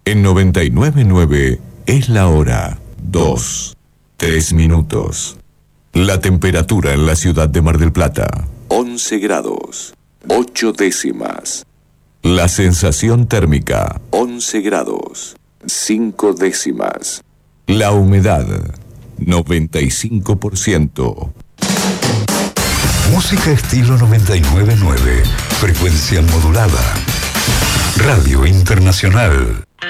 En 99.9 es la hora. 2, 3 minutos. La temperatura en la ciudad de Mar del Plata. 11 grados, 8 décimas. La sensación térmica. 11 grados, 5 décimas. La humedad. 95%. Música estilo 99.9. Frecuencia modulada. Radio Internacional.